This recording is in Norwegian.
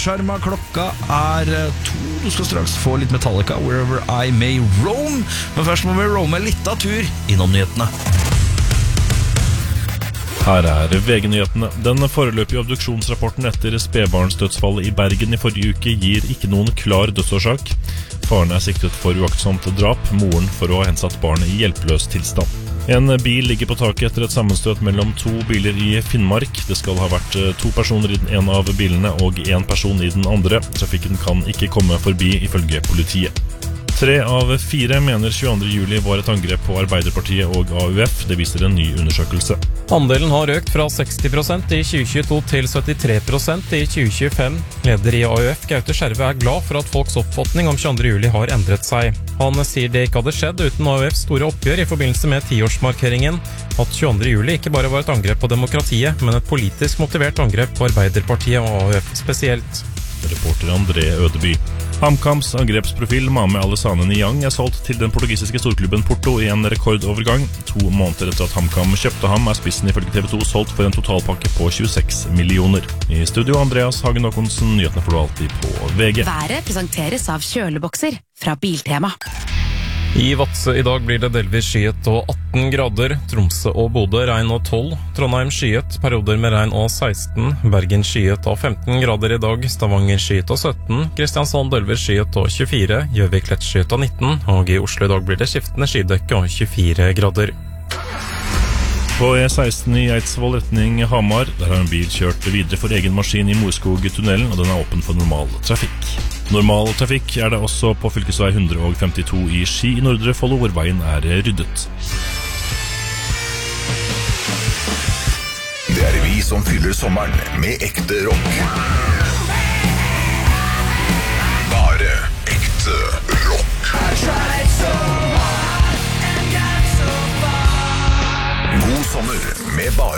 skjerma. Klokka 2. Du skal straks få litt Metallica, Wherever I May Roam. Men først må vi roame litt av tur innom nyhetene. Her VG-nyhetene. Den foreløpige obduksjonsrapporten etter spedbarnsdødsfallet i Bergen i forrige uke gir ikke noen klar dødsårsak. Faren siktet for uaktsomt drap, moren for å ha hensatt barnet i hjelpeløs tilstand. En bil ligger på taket etter et sammenstøt mellom 2 biler i Finnmark. Det skal ha vært 2 personer i den ene av bilene og 1 person i den andre. Trafikken kan ikke komme forbi, ifølge politiet. 3 av 4 mener 22. juli var et angrep på Arbeiderpartiet og AUF. Det viser en ny undersøkelse. Andelen har økt fra 60% i 2022 til 73% i 2025. Leder i AUF, Gaute Skjerve, glad for at folks oppfatning om 22. juli har endret seg. Han sier det ikke hadde skjedd uten AUFs store oppgjør i forbindelse med 10-årsmarkeringen. At 22. juli ikke bare var et angrep på demokratiet, men et politisk motivert angrep på Arbeiderpartiet og AUF spesielt. Reporter André Ødeby. HamKams angrepsprofil Mame Alessane Niang solgt til den portugisiske storklubben Porto i en rekordovergang. 2 måneder etter at HamKam kjøpte ham spissen ifølge TV 2 solgt for en totalpakke på 26 millioner. I studio Andreas Hagen Håkonsen, nyhetene får du alltid på VG. Været presenteres av kjølebokser fra Biltema. I Vadsø i dag blir det delvis skyet og 18 grader, Tromsø og Bodø regn og 12, Trondheim skyet, perioder med regn og 16, Bergen skyet og 15 grader i dag, Stavanger skyet og 17, Kristiansand delvis skyet og 24, Gjøvik lett skyet og 19, og i Oslo i dag blir det skiftende skydekke og 24 grader. På E16 i Eidsvoll retning Hamar, der har en bil kjørt videre for egen maskin i Morskog-tunnelen, og den er åpen for normal trafikk. Normal trafikk det også på fylkesvei 152 i Ski i Nordre Follo, hvor veien ryddet. Det vi som fyller sommeren med ekte rock. Bare ekte rock. God sommer med bare